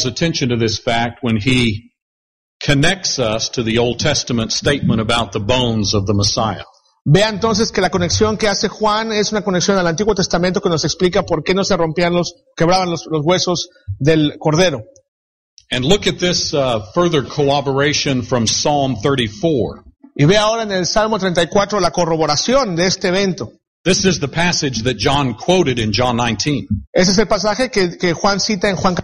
attention to this fact when he connects us to the Old Testament statement about the bones of the Messiah. Vea entonces que la conexión que hace Juan es una conexión al Antiguo Testamento que nos explica por qué no se quebraban los huesos del Cordero. And look at this further corroboration from Psalm 34. Y ve ahora en el Salmo 34 la corroboración de este evento. This is the passage that John quoted in John 19. Ese es el pasaje que Juan cita en Juan.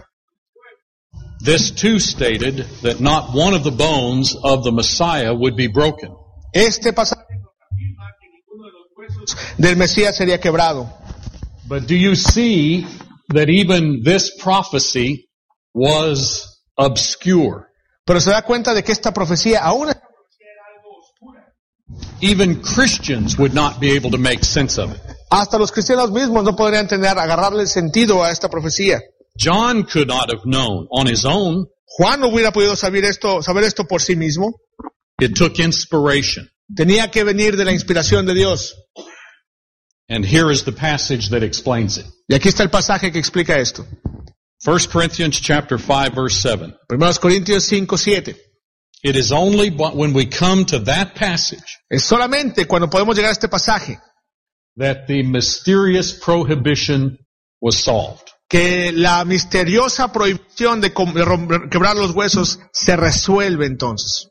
This too stated that not one of the bones of the Messiah would be broken. Este pasaje afirma que ninguno de los huesos del Mesías sería quebrado. But do you see that even this prophecy was obscure? Pero se da cuenta de que esta profecía aún era algo oscura. Even Christians would not be able to make sense of it. Hasta los cristianos mismos no podrían agarrarle sentido a esta profecía. John could not have known on his own. Juan no hubiera podido saber esto por sí mismo. It took inspiration. Tenía que venir de la inspiración de Dios. And here is the passage that explains it. Y aquí está el pasaje que explica esto. 1 Corinthians chapter 5 verse 7. 1 Corintios 5:7. It is only when we come to that passage Es solamente cuando podemos llegar a este pasaje that the mysterious prohibition was solved. que la misteriosa prohibición de quebrar los huesos se resuelve entonces.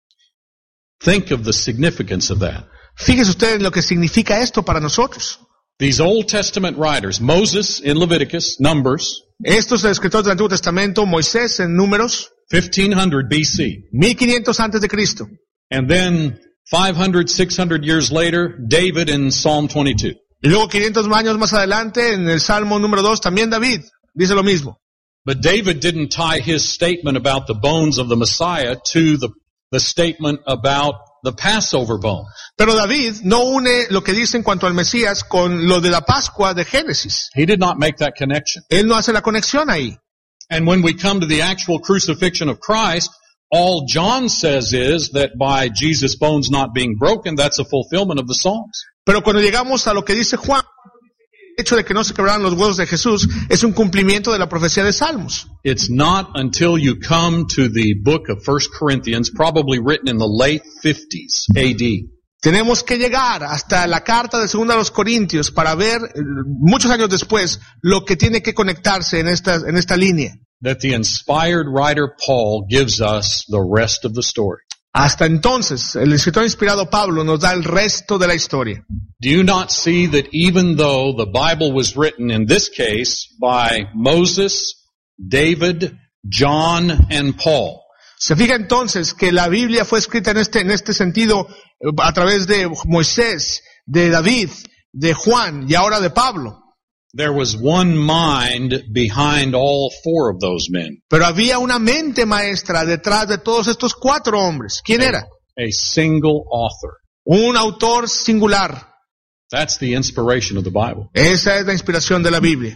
Think of the significance of that. Fíjese usted en lo que significa esto para nosotros. These Old Testament writers, Moses in Leviticus, Numbers, Estos escritores del Antiguo Testamento, Moisés en Números, 1500 BC. 1500 antes de Cristo. And then 500, 600 years later, David in Psalm 22. Y luego 500 años más adelante, en el Salmo número 2, también David dice lo mismo. But David didn't tie his statement about the bones of the Messiah to the statement about the Passover bone. Pero David no une lo que dice en cuanto al Mesías con lo de la Pascua de Génesis. He did not make that connection. Él no hace la conexión ahí. And when we come to the actual crucifixion of Christ, all John says is that by Jesus' bones not being broken, that's a fulfillment of the Psalms. Pero cuando llegamos a lo que dice Juan, el hecho de que no se quebraran los huesos de Jesús es un cumplimiento de la profecía de Salmos. It's not until you come to the book of 1 Corinthians, probably written in the late 50s AD. Tenemos que llegar hasta la carta de 2 a los Corintios para ver, muchos años después, lo que tiene que conectarse en esta línea. That the inspired writer Paul gives us the rest of the story. Hasta entonces, el escritor inspirado Pablo nos da el resto de la historia. Do you not see that even though the Bible was written in this case by Moses, David, John, and Paul? Se fija entonces que la Biblia fue escrita en este sentido a través de Moisés, de David, de Juan y ahora de Pablo. There was one mind behind all four of those men. Pero había una mente maestra detrás de todos estos 4 hombres. ¿Quién era? A single author. Un autor singular. That's the inspiration of the Bible. Esa es la inspiración de la Biblia.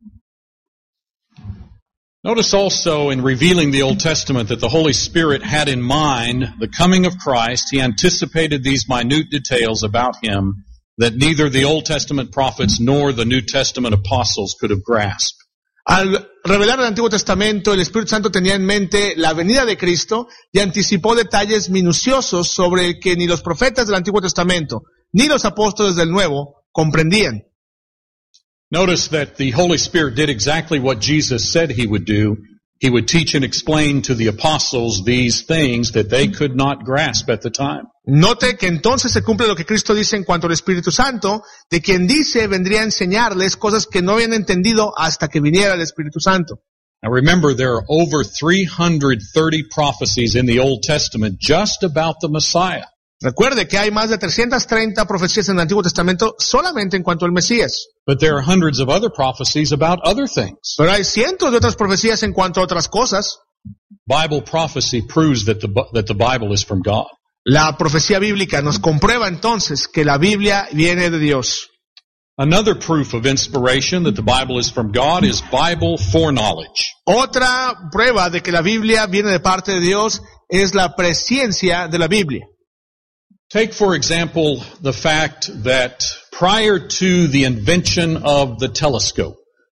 Notice also in revealing the Old Testament that the Holy Spirit had in mind the coming of Christ. He anticipated these minute details about him that neither the Old Testament prophets nor the New Testament apostles could have grasped. Al revelar el Antiguo Testamento, el Espíritu Santo tenía en mente la venida de Cristo y anticipó detalles minuciosos sobre el que ni los profetas del Antiguo Testamento ni los apóstoles del Nuevo comprendían. Notice that the Holy Spirit did exactly what Jesus said he would do. He would teach and explain to the apostles these things that they could not grasp at the time. Note que entonces se cumple lo que Cristo dice en cuanto al Espíritu Santo, de quien dice vendría a enseñarles cosas que no habían entendido hasta que viniera el Espíritu Santo. Now remember, there are over 330 prophecies in the Old Testament just about the Messiah. Recuerde que hay más de 330 profecías en el Antiguo Testamento solamente en cuanto al Mesías. But there are hundreds of other prophecies about other things. Pero hay cientos de otras profecías en cuanto a otras cosas. Bible prophecy proves that the Bible is from God. La profecía bíblica nos comprueba entonces que la Biblia viene de Dios. Another proof of inspiration that the Bible is from God is Bible foreknowledge. Otra prueba de que la Biblia viene de parte de Dios es la presciencia de la Biblia. Take, for example, the fact that prior to the invention of the telescope,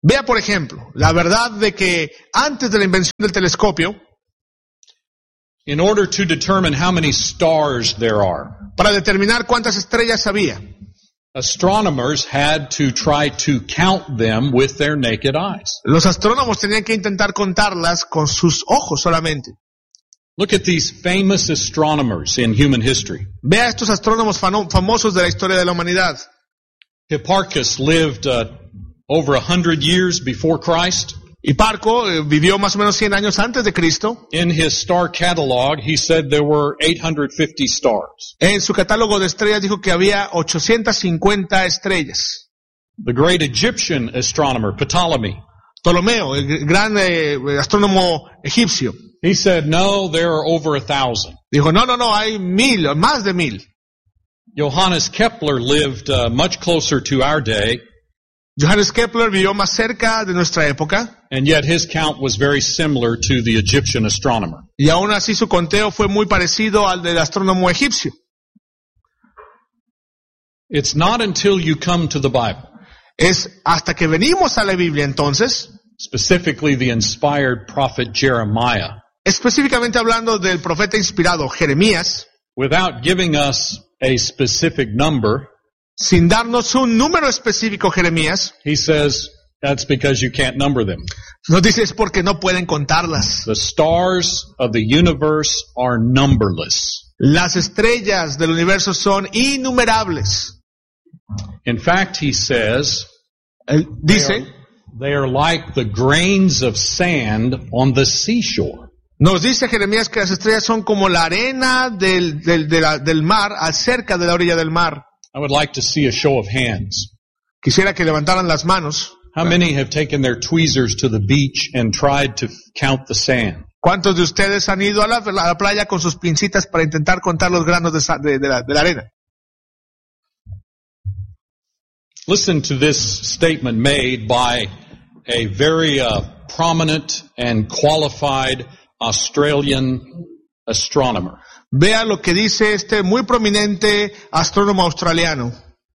Vea, por ejemplo, la verdad de que antes de la invención del telescopio, in order to determine how many stars there are, para determinar cuántas estrellas había, astronomers had to try to count them with their naked eyes. los astrónomos tenían que intentar contarlas con sus ojos solamente. Look at these famous astronomers in human history. Vea estos astrónomos famosos de la historia de la humanidad. Hipparchus lived over 100 years before Christ. Hiparco vivió más o menos 100 años antes de Cristo. In his star catalog, he said there were 850 stars. En su catálogo de estrellas dijo que había 850 estrellas. The great Egyptian astronomer, Ptolemy, Ptolomeo, el gran astrónomo egipcio, he said, no, there are over 1,000. dijo, no, hay 1000, más de 1000. Johannes Kepler lived much closer to our day, Johannes Kepler vivió más cerca de nuestra época, and yet his count was very similar to the Egyptian astronomer. y aún así su conteo fue muy parecido al del astrónomo egipcio. It's not until you come to the Bible, Es hasta que venimos a la Biblia entonces, specifically the inspired prophet Jeremiah, específicamente hablando del profeta inspirado Jeremías, without giving us a specific number, sin darnos un número específico Jeremías, he says, that's because you can't number them. nos dice es porque no pueden contarlas. The stars of the universe are numberless. Las estrellas del universo son innumerables. In fact, he says, Él dice, they are like the grains of sand on the seashore. nos dice Jeremías que las estrellas son como la arena del mar, acerca de la orilla del mar. I would like to see a show of hands. Quisiera que levantaran las manos. How many have taken their tweezers to the beach and tried to count the sand? ¿Cuántos de ustedes han ido a la playa con sus pincitas para intentar contar los granos de la arena? Listen to this statement made by a very prominent and qualified Australian astronomer. Vea lo que dice este muy prominente astrónomo australiano.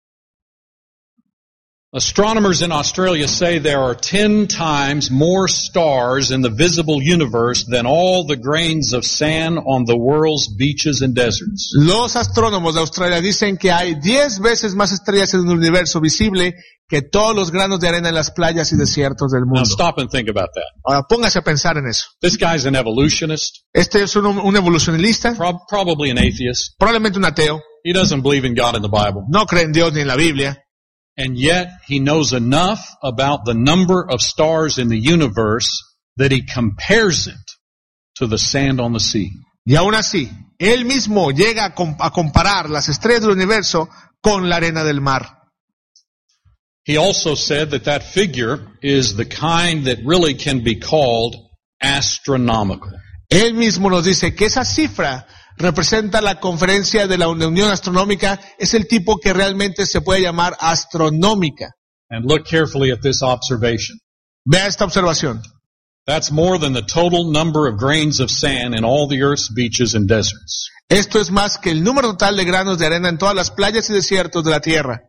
Astronomers in Australia say there are 10 times more stars in the visible universe than all the grains of sand on the world's beaches and deserts. Los astrónomos de Australia dicen que hay 10 veces más estrellas en el universo visible que todos los granos de arena en las playas y desiertos del Now mundo. stop and think about that. Ahora póngase a pensar en eso. This guy's an evolutionist, Este es un evolucionista, probably an atheist. probablemente un ateo, He doesn't believe in God in the Bible. no cree en Dios ni en la Biblia, And yet he knows enough about the number of stars in the universe that he compares it to the sand on the sea. y aún así, él mismo llega a comparar las estrellas del universo con la arena del mar. He also said that figure is the kind that really can be called astronomical. Él mismo nos dice que esa cifra representa la conferencia de la Unión Astronómica, es el tipo que realmente se puede llamar astronómica. And look carefully at this observation. Vea esta observación. That's more than the total number of grains of sand in all the earth's beaches and deserts. Esto es más que el número total de granos de arena en todas las playas y desiertos de la Tierra.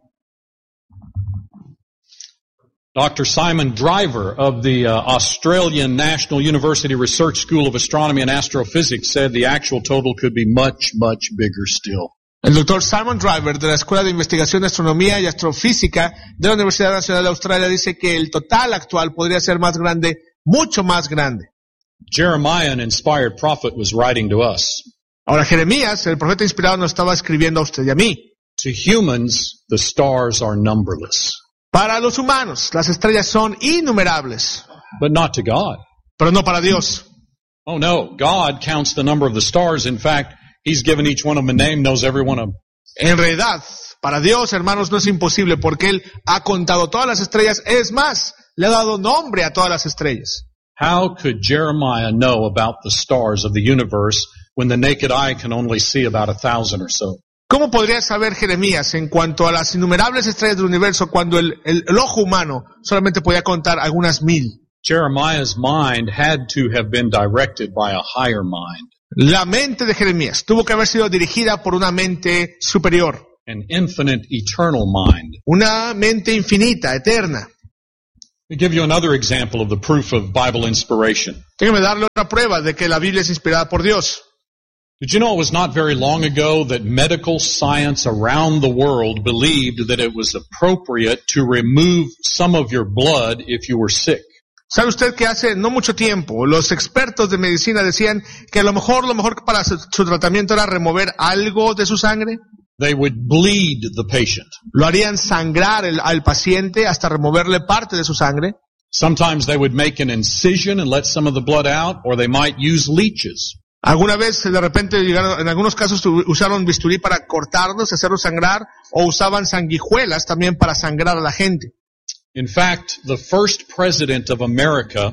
Dr. Simon Driver of the Australian National University Research School of Astronomy and Astrophysics said the actual total could be much, much bigger still. El doctor Simon Driver de la Escuela de Investigación de Astronomía y Astrofísica de la Universidad Nacional de Australia dice que el total actual podría ser más grande, mucho más grande. Jeremiah, an inspired prophet, was writing to us. Ahora Jeremías, el profeta inspirado, nos estaba escribiendo a usted y a mí. To humans, the stars are numberless, Para los humanos, las estrellas son innumerables, but not to God. pero no para Dios. Oh no, God counts the number of the stars. In fact, He's given each one of them a name, knows every one of them. En realidad, para Dios, hermanos, no es imposible porque Él ha contado todas las estrellas. Es más, le ha dado nombre a todas las estrellas. How could Jeremiah know about the stars of the universe when the naked eye can only see about 1,000 or so? ¿Cómo podría saber Jeremías en cuanto a las innumerables estrellas del universo cuando el ojo humano solamente podía contar algunas 1000? Jeremiah's mind had to have been directed by a higher mind, La mente de Jeremías tuvo que haber sido dirigida por una mente superior, an infinite, eternal mind. una mente infinita, eterna. Let me give you another example of the proof of Bible inspiration. Déjeme darle otra prueba de que la Biblia es inspirada por Dios. Did you know it was not very long ago that medical science around the world believed that it was appropriate to remove some of your blood if you were sick? ¿Sabe usted que hace no mucho tiempo los expertos de medicina decían que lo mejor para su tratamiento era remover algo de su sangre? They would bleed the patient. Lo harían sangrar al paciente hasta removerle parte de su sangre. Sometimes they would make an incision and let some of the blood out, or they might use leeches. Alguna vez de repente llegaron, en algunos casos usaron bisturí para cortarlos, hacerlos sangrar, o usaban sanguijuelas también para sangrar a la gente. In fact, the first president of America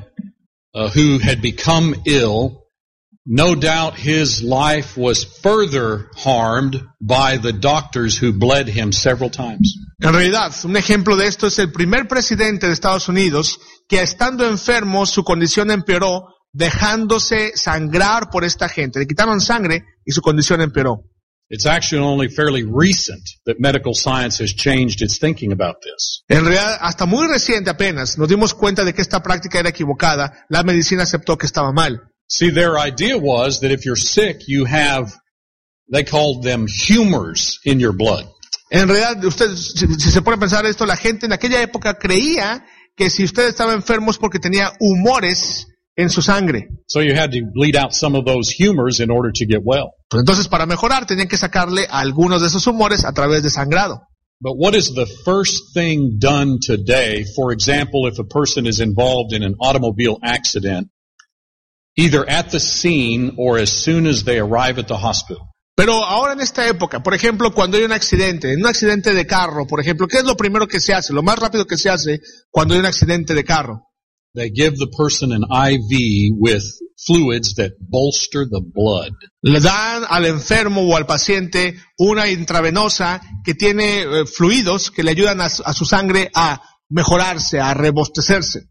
who had become ill, no doubt his life was further harmed by the doctors who bled him several times. En realidad, un ejemplo de esto es el primer presidente de Estados Unidos que estando enfermo su condición empeoró dejándose sangrar por esta gente. Le quitaron sangre y su condición empeoró. It's actually only fairly recent that medical science has changed its thinking about this. En realidad, hasta muy reciente apenas nos dimos cuenta de que esta práctica era equivocada. La medicina aceptó que estaba mal. See, their idea was that if you're sick, you have, they called them humors in your blood. En realidad, usted, si se pone a pensar esto, la gente en aquella época creía que si usted estaba enfermo es porque tenía humores en su sangre. So you had to bleed out some of those humors in order to get well. Pues entonces, para mejorar, tenían que sacarle algunos de esos humores a través de sangrado. But what is the first thing done today? For example, if a person is involved in an automobile accident, either at the scene or as soon as they arrive at the hospital. Pero ahora en esta época, por ejemplo, cuando hay un accidente de carro, por ejemplo, ¿qué es lo primero que se hace? Lo más rápido que se hace cuando hay un accidente de carro. They give the person an IV with fluids that bolster the blood. Le dan al enfermo o al paciente una intravenosa que tiene fluidos que le ayudan a su sangre a mejorarse, a rebostecerse.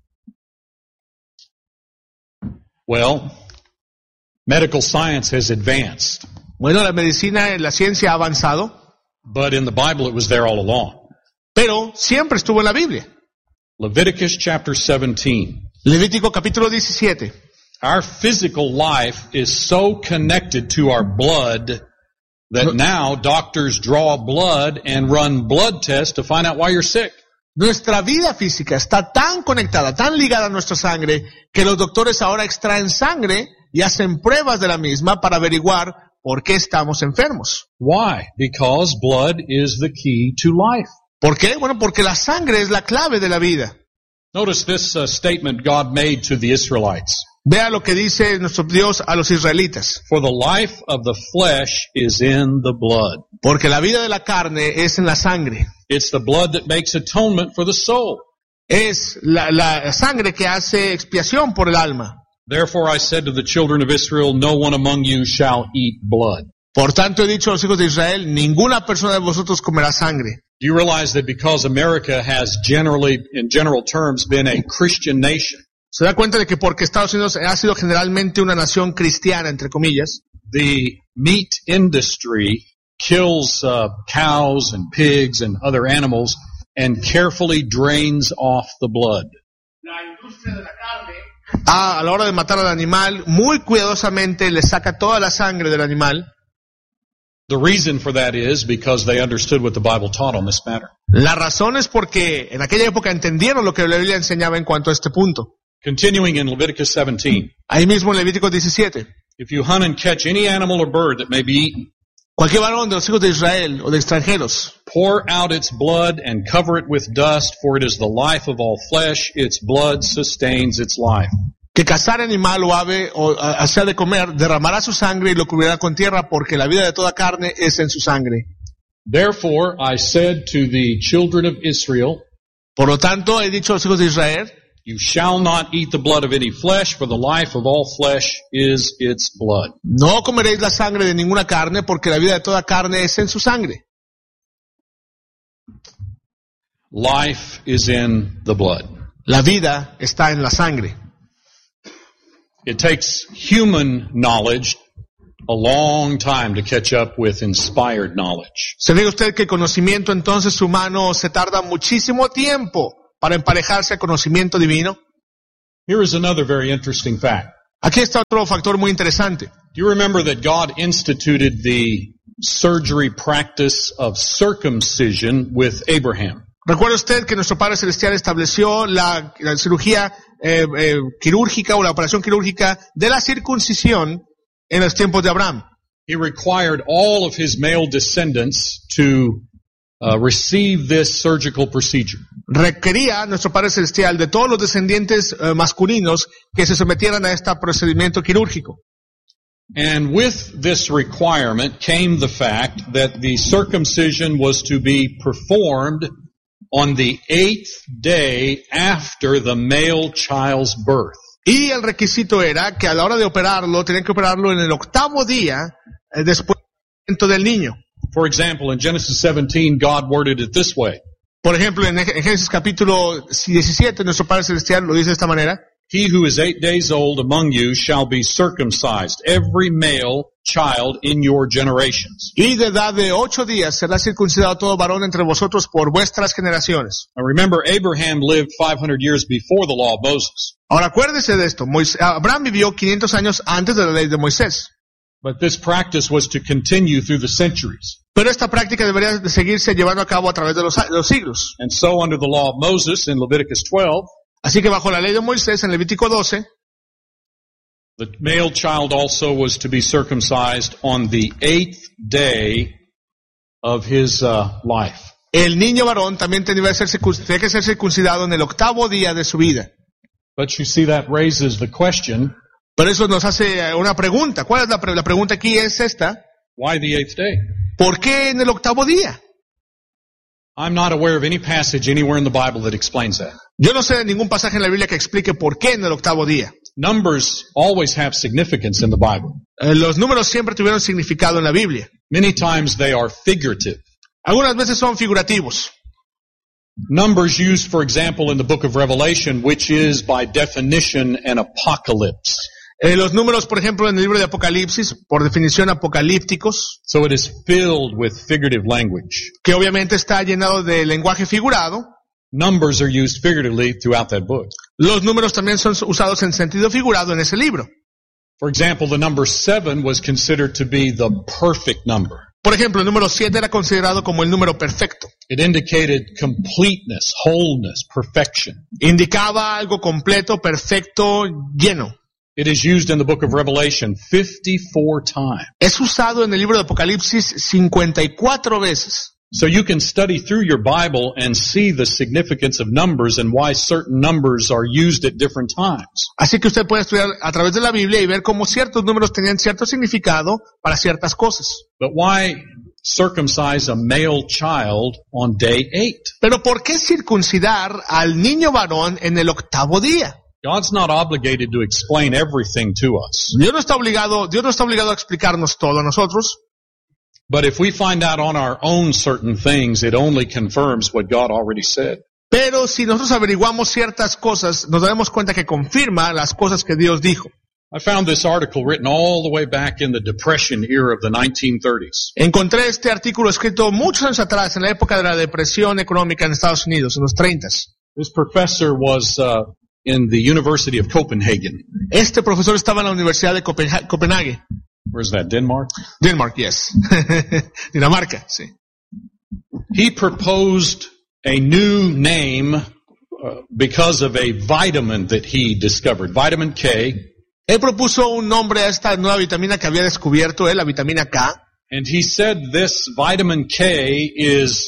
Well, medical science has advanced. Bueno, la medicina, la ciencia ha avanzado. But in the Bible it was there all along. Pero siempre estuvo en la Biblia. Leviticus chapter 17. Levítico capítulo 17. Our physical life is so connected to our blood that now doctors draw blood and run blood tests to find out why you're sick. Nuestra vida física está tan conectada, tan ligada a nuestra sangre, que los doctores ahora extraen sangre y hacen pruebas de la misma para averiguar por qué estamos enfermos. Why? Because blood is the key to life. ¿Por qué? Bueno, porque la sangre es la clave de la vida. Notice this statement God made to the Israelites. Vea lo que dice nuestro Dios a los israelitas. For the life of the flesh is in the blood. Porque la vida de la carne es en la sangre. It's the blood that makes atonement for the soul. Es la sangre que hace expiación por el alma. Therefore I said to the children of Israel, no one among you shall eat blood. Por tanto he dicho a los hijos de Israel, ninguna persona de vosotros comerá sangre. Do you realize that because America has generally, in general terms, been a Christian nation? ¿Se da cuenta de que porque Estados Unidos ha sido generalmente una nación cristiana, entre comillas? The meat industry kills cows and pigs and other animals and carefully drains off the blood. La industria de la carne, a la hora de matar al animal, muy cuidadosamente le saca toda la sangre del animal. The reason for that is because they understood what the Bible taught on this matter. La razón es porque en aquella época entendieron lo que la Biblia enseñaba en cuanto a este punto. Continuing in Leviticus 17. Ahí mismo en Levítico 17. If you hunt and catch any animal or bird that may be eaten, cualquier varón de los hijos de Israel o de extranjeros, pour out its blood and cover it with dust, for it is the life of all flesh. Its blood sustains its life. Que cazar animal o ave o sea de comer, derramará su sangre y lo cubrirá con tierra, porque la vida de toda carne es en su sangre. Therefore I said to the children of Israel, por lo tanto he dicho a los hijos de Israel, you shall not eat the blood of any flesh, for the life of all flesh is its blood. No comeréis la sangre de ninguna carne, porque la vida de toda carne es en su sangre. Life is in the blood. La vida está en la sangre. It takes human knowledge a long time to catch up with inspired knowledge. Se ve usted que el conocimiento entonces humano se tarda muchísimo tiempo para emparejarse al conocimiento divino? Here is another very interesting fact. Aquí está otro factor muy interesante. Do you remember that God instituted the surgery practice of circumcision with Abraham? ¿Recuerda usted que nuestro Padre Celestial estableció la cirugía quirúrgica o la operación quirúrgica de la circuncisión en los tiempos de Abraham? He required all of his male descendants to receive this surgical procedure. Requería nuestro Padre Celestial de todos los descendientes masculinos que se sometieran a este procedimiento quirúrgico. And with this requirement came the fact that the circumcision was to be performed on the 8th day after the male child's birth. Y el requisito era que a la hora de operarlo, tenían que operarlo en el 8º día después del nacimiento del niño. For example, in Genesis 17, God worded it this way. Por ejemplo, en Génesis capítulo 17, nuestro Padre Celestial lo dice de esta manera. He who is 8 days old among you shall be circumcised, every male child in your generations. Y de edad de 8 días será circuncidado todo varón entre vosotros por vuestras generaciones. Now remember, Abraham lived 500 years before the law of Moses. Ahora acuérdese de esto. Abraham vivió 500 años antes de la ley de Moisés. But this practice was to continue through the centuries. Pero esta práctica debería de seguirse llevando a cabo a través de los siglos. And so under the law of Moses in Leviticus 12, Así que bajo la ley de Moisés en Levítico 12, the male child also was to be circumcised on the 8th day of his life. el niño varón también tenía que ser circuncidado en el 8º día de su vida. But you see, that raises the question, Pero eso nos hace una pregunta. ¿Cuál es la pregunta aquí? Es esta. why the 8th day? ¿Por qué en el 8º día? I'm not aware of any passage anywhere in the Bible that explains that. Yo no sé de ningún pasaje en la Biblia que explique por qué en el 8º día. Numbers always have significance in the Bible. Los números siempre tuvieron significado en la Biblia. Many times they are figurative. Algunas veces son figurativos. Numbers used, for example, in the book of Revelation, which is by definition an apocalypse. Los números, por ejemplo, en el libro de Apocalipsis, por definición apocalípticos, So it is filled with figurative language. que obviamente está llenado de lenguaje figurado. Numbers are used figuratively throughout that book. Los números también son usados en sentido figurado en ese libro. For example, the number 7 was considered to be the perfect number. Por ejemplo, el número 7 era considerado como el número perfecto. It indicated completeness, wholeness, perfection. Indicaba algo completo, perfecto, lleno. It is used in the book of Revelation 54 times. Es usado en el libro de Apocalipsis 54 veces. So you can study through your Bible and see the significance of numbers and why certain numbers are used at different times. Así que usted puede estudiar a través de la Biblia y ver cómo ciertos números tenían cierto significado para ciertas cosas. But why circumcise a male child on day 8? Pero ¿por qué circuncidar al niño varón en el 8º día? God's not obligated to explain everything to us. Dios no está obligado a explicarnos todo a nosotros. But if we find out on our own certain things, it only confirms what God already said. Pero si nosotros averiguamos ciertas cosas, nos daremos cuenta que confirma las cosas que Dios dijo. I found this article written all the way back in the Depression era of the 1930s. Encontré este artículo escrito muchos años atrás, en la época de la depresión económica en Estados Unidos, en los 30s. This professor was in the University of Copenhagen. Este profesor estaba en la Universidad de Copenhague. Where's that, Denmark? Denmark, yes. Dinamarca, sí. He proposed a new name because of a vitamin that he discovered, vitamin K. Él propuso un nombre a esta nueva vitamina que había descubierto él, la vitamina K. And he said this vitamin K is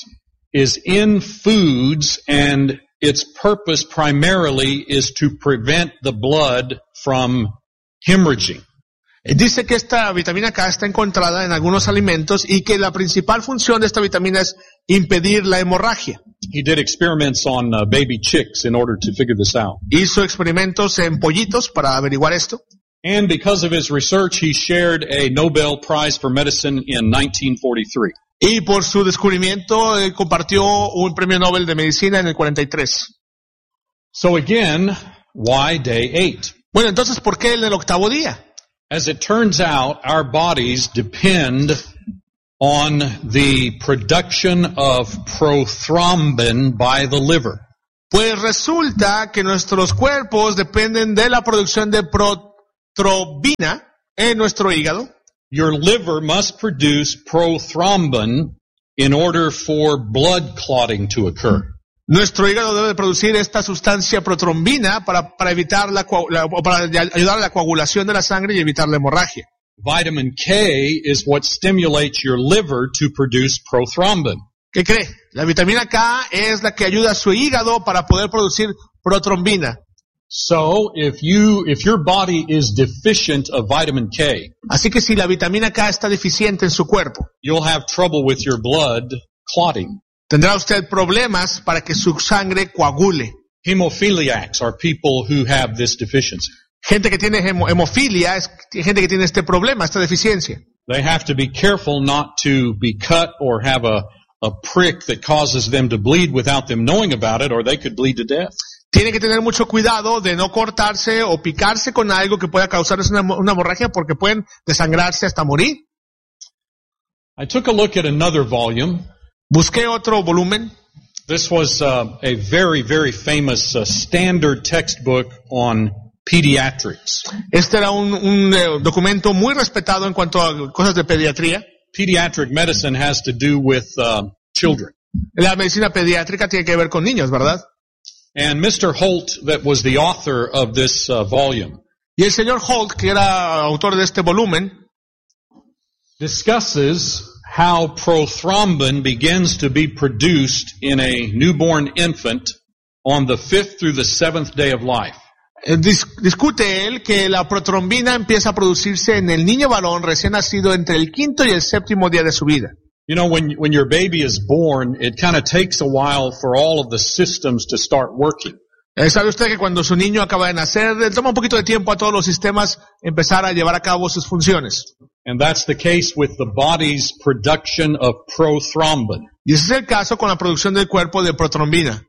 in foods, and its purpose primarily is to prevent the blood from hemorrhaging. Dice que esta vitamina K está encontrada en algunos alimentos y que la principal función de esta vitamina es impedir la hemorragia. He did experiments on baby chicks in order to figure this out. Hizo experimentos en pollitos para averiguar esto. And because of his research, he shared a Nobel Prize for Medicine in 1943. Y por su descubrimiento compartió un premio Nobel de Medicina en el 43. So again, why day 8? Bueno, entonces, ¿por qué en el 8º día? As it turns out, our bodies depend on the production of prothrombin by the liver. Pues resulta que nuestros cuerpos dependen de la producción de protrombina en nuestro hígado. Your liver must produce prothrombin in order for blood clotting to occur. Nuestro hígado debe producir esta sustancia protrombina para evitar para ayudar a la coagulación de la sangre y evitar la hemorragia. Vitamin K is what stimulates your liver to produce prothrombin. ¿Qué cree? La vitamina K es la que ayuda a su hígado para poder producir protrombina. So, if your body is deficient of vitamin K, Así que si la vitamina K está deficiente en su cuerpo, you'll have trouble with your blood clotting. tendrá usted problemas para que su sangre coagule. Hemophiliacs are people who have this deficiency. Gente que tiene hemofilia es gente que tiene este problema, esta deficiencia. They have to be careful not to be cut or have a prick that causes them to bleed without them knowing about it, or they could bleed to death. Tiene que tener mucho cuidado de no cortarse o picarse con algo que pueda causarles una hemorragia porque pueden desangrarse hasta morir. I took a look at another volume. Busqué otro volumen. This was a very, very famous standard textbook on pediatrics. Este era un documento muy respetado en cuanto a cosas de pediatría. Pediatric medicine has to do with children. La medicina pediátrica tiene que ver con niños, ¿verdad? And Mr. Holt, that was the author of this volume, Y el señor Holt, que era autor de este volumen, discusses how prothrombin begins to be produced in a newborn infant on the 5th through the 7th day of life. discute él que la protrombina empieza a producirse en el niño varón recién nacido entre el 5º y el 7º día de su vida. You know, when your baby is born, it kind of takes a while for all of the systems to start working. ¿Sabe usted que cuando su niño acaba de nacer, le toma un poquito de tiempo a todos los sistemas empezar a llevar a cabo sus funciones? And that's the case with the body's production of prothrombin. Y ese es el caso con la producción del cuerpo de protrombina.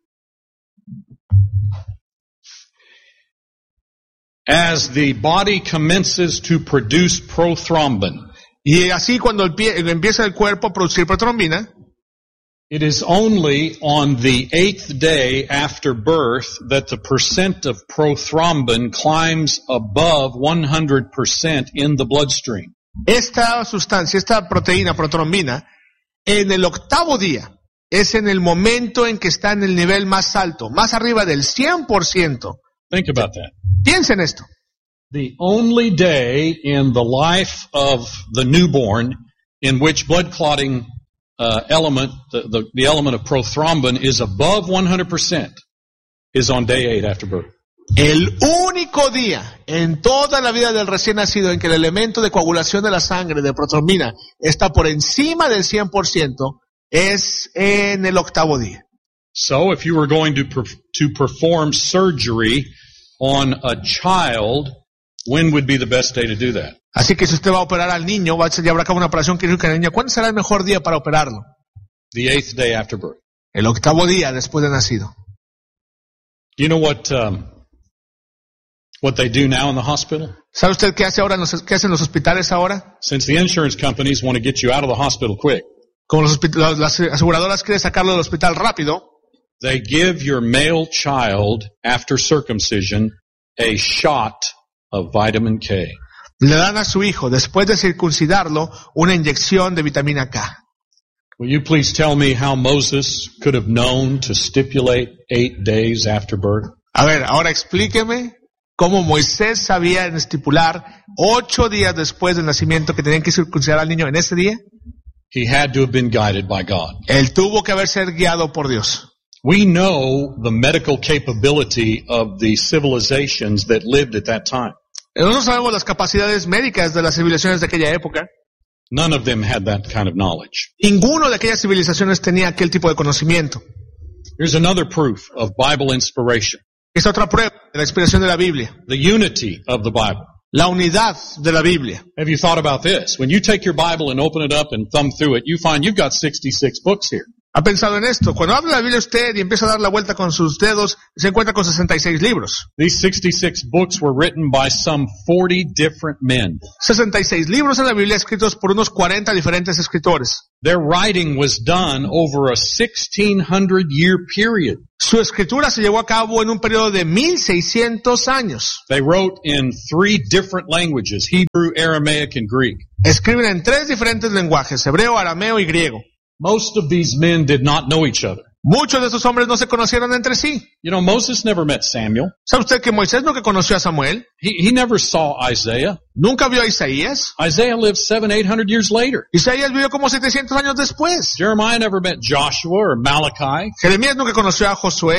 As the body commences to produce prothrombin, Y así cuando empieza el cuerpo a producir protrombina, it is only on the 8th day after birth that the percent of prothrombin climbs above 100% in the bloodstream. esta sustancia, esta proteína, protrombina, en el 8º día, es en el momento en que está en el nivel más alto, más arriba del 100%. Think about that. Piensen esto. The only day in the life of the newborn in which blood clotting element, the element of prothrombin is above 100% is on day 8 after birth. El único día en toda la vida del recién nacido en que el elemento de coagulación de la sangre, de protrombina, está por encima del 100% es en el 8º día. So if you were going to perform surgery on a child, when would be the best day to do that? Así que si usted va a operar al niño, va a llevar a cabo una operación quirúrgica al niño, ¿cuándo será el mejor día para operarlo? The 8th day after birth. El 8º día después de nacido. Do you know what they do now in the hospital? ¿Sabe usted qué hacen los hospitales ahora? Since the insurance companies want to get you out of the hospital quick, Como las aseguradoras quieren sacarlo del hospital rápido, they give your male child, after circumcision, a shot of vitamin K. le dan a su hijo, después de circuncidarlo, una inyección de vitamina K. Will you please tell me how Moses could have known to stipulate 8 days after birth? A ver, ahora explíqueme cómo Moisés sabía estipular 8 días después del nacimiento que tenían que circuncidar al niño en ese día. He had to have been guided by God. Él tuvo que haber sido guiado por Dios. We know the medical capability of the civilizations that lived at that time. Nosotros sabemos las capacidades médicas de las civilizaciones de aquella época. None of them had that kind of knowledge. Ninguno de aquellas civilizaciones tenía aquel tipo de conocimiento. Here's another proof of Bible inspiration. Esta otra prueba de la inspiración de la Biblia. The unity of the Bible. La unidad de la Biblia. Have you thought about this? When you take your Bible and open it up and thumb through it, you find you've got 66 books here. ¿Ha pensado en esto? Cuando habla la Biblia usted y empieza a dar la vuelta con sus dedos, se encuentra con 66 libros. These 66 books were written by some 40 different men. 66 libros en la Biblia escritos por unos 40 diferentes escritores. Their writing was done over a 1600-year period. Su escritura se llevó a cabo en un periodo de 1600 años. They wrote in 3 different languages, Hebrew, Aramaic, and Greek. Escriben en 3 diferentes lenguajes, hebreo, arameo y griego. Most of these men did not know each other. Muchos de estos hombres no se conocieron entre sí. You know, Moses never met Samuel. ¿Sabe usted que Moisés nunca conoció a Samuel? He never saw Isaiah. Nunca vio a Isaías. Isaiah lived 700-800 years later. Isaías vivió como 700 años después. Jeremiah never met Joshua or Malachi. Jeremías nunca conoció a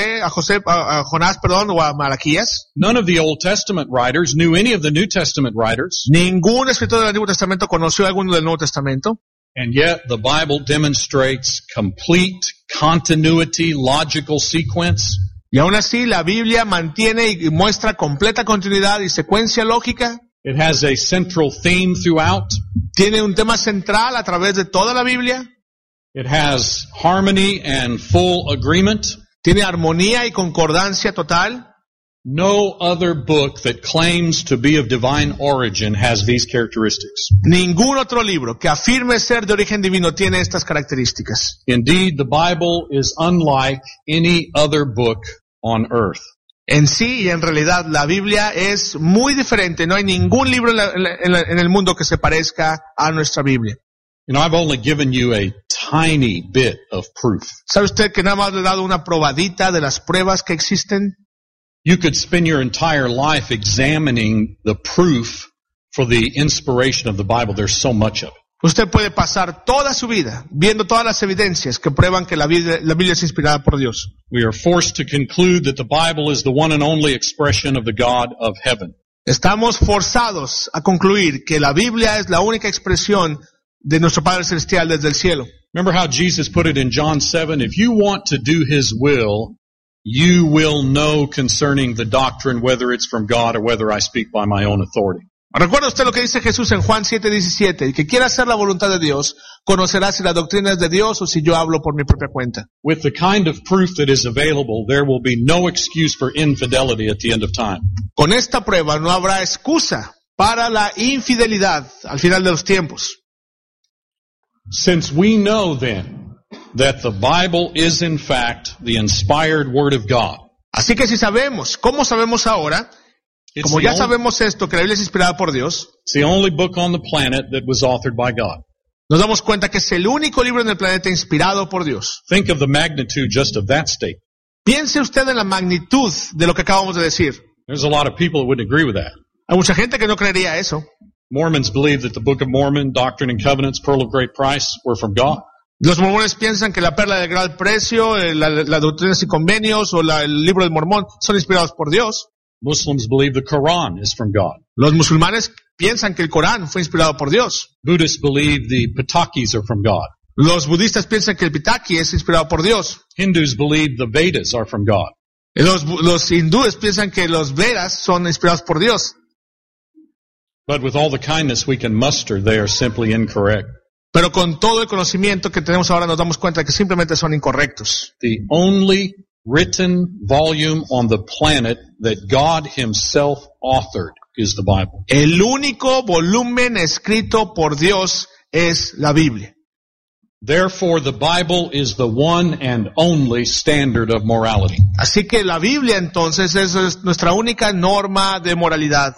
Jonás, o a Malaquías. None of the Old Testament writers knew any of the New Testament writers. Ningún escritor del Antiguo Testamento conoció a alguno del Nuevo Testamento. And yet the Bible demonstrates complete continuity, logical sequence. Y aún así la Biblia mantiene y muestra completa continuidad y secuencia lógica. It has a central theme throughout. Tiene un tema central a través de toda la Biblia. It has harmony and full agreement. Tiene armonía y concordancia total. No other book that claims to be of divine origin has these characteristics. Ningún otro libro que afirme ser de origen divino tiene estas características. Indeed, the Bible is unlike any other book on earth. En sí y en realidad la Biblia es muy diferente. No hay ningún libro en el mundo que se parezca a nuestra Biblia. You know, I've only given you a tiny bit of proof. ¿Sabe usted que nada más le he dado una probadita de las pruebas que existen? You could spend your entire life examining the proof for the inspiration of the Bible. There's so much of it. Usted puede pasar toda su vida viendo todas las evidencias que prueban que la Biblia es inspirada por Dios. We are forced to conclude that the Bible is the one and only expression of the God of heaven. Estamos forzados a concluir que la Biblia es la única expresión de nuestro Padre Celestial desde el cielo. Remember how Jesus put it in John 7? If you want to do His will, you will know concerning the doctrine whether it's from God or whether I speak by my own authority. ¿Recuerda usted lo que dice Jesús en Juan 7:17? El que quiera hacer la voluntad de Dios, conocerá si la doctrina es de Dios o si yo hablo por mi propia cuenta. With the kind of proof that is available, there will be no excuse for infidelity at the end of time. Con esta prueba no habrá excusa para la infidelidad al final de los tiempos. Since we know then that the Bible is in fact the inspired Word of God. Así que si sabemos, ¿cómo sabemos ahora? Como ya sabemos esto, que la Biblia es inspirada por Dios, It's the only book on the planet that was authored by God. nos damos cuenta que es el único libro en el planeta inspirado por Dios. Think of the magnitude just of that statement. Piense usted en la magnitud de lo que acabamos de decir. There's a lot of people that wouldn't agree with that. Hay mucha gente que no creería eso. Mormons believe that the Book of Mormon, Doctrine and Covenants, Pearl of Great Price were from God. Los mormones piensan que la perla de gran precio, la doctrinas y convenios o el libro del Mormón son inspirados por Dios. Muslims believe the Quran is from God. Los musulmanes piensan que el Corán fue inspirado por Dios. Buddhists believe the Pitakis are from God. Los budistas piensan que el Pitaki es inspirado por Dios. Hindus believe the Vedas are from God. Los hindúes piensan que los Vedas son inspirados por Dios. But with all the kindness we can muster, they are simply incorrect. Pero con todo el conocimiento que tenemos ahora nos damos cuenta que simplemente son incorrectos. The only written volume on the planet that God Himself authored is the Bible. El único volumen escrito por Dios es la Biblia. Therefore, the Bible is the one and only standard of morality. Así que la Biblia entonces es nuestra única norma de moralidad.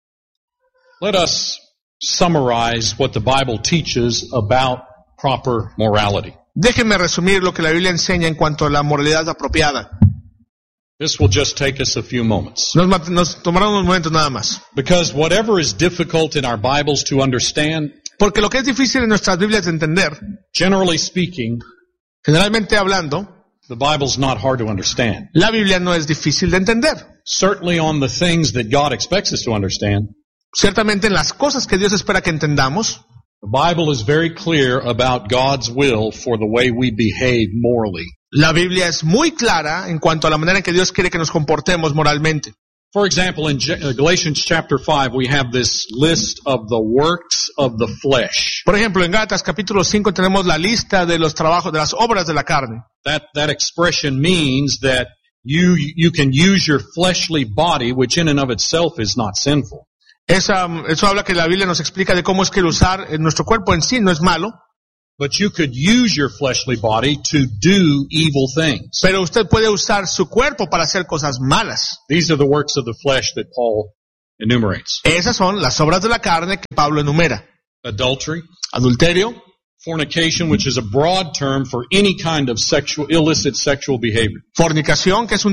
Let us summarize what the Bible teaches about proper morality. Déjenme resumir lo que la Biblia enseña en cuanto a la moralidad apropiada. This will just take us a few moments. Nos tomará unos momentos nada más. Because whatever is difficult in our Bibles to understand, Porque lo que es difícil en nuestras Biblias de entender, generally speaking, generalmente hablando, the Bible's not hard to understand. la Biblia no es difícil de entender. Certainly on the things that God expects us to understand, Ciertamente en las cosas que Dios espera que entendamos, the Bible is very clear about God's will for the way we behave morally. la Biblia es muy clara en cuanto a la manera en que Dios quiere que nos comportemos moralmente. For example, in Galatians chapter 5, we have this list of the works of the flesh. Por ejemplo, en Gálatas capítulo 5 tenemos la lista de los trabajos, de las obras de la carne. That expression means that you can use your fleshly body, which in and of itself is not sinful. Eso habla que la Biblia nos explica de cómo es que el usar nuestro cuerpo en sí no es malo. But you could use your fleshly body to do evil things. Pero usted puede usar su cuerpo para hacer cosas malas. These are the works of the flesh that Paul enumerates. Esas son las obras de la carne que Pablo enumera. Adultery, Adulterio, fornication, which is a broad term for any kind of illicit sexual behavior. fornicación, que es un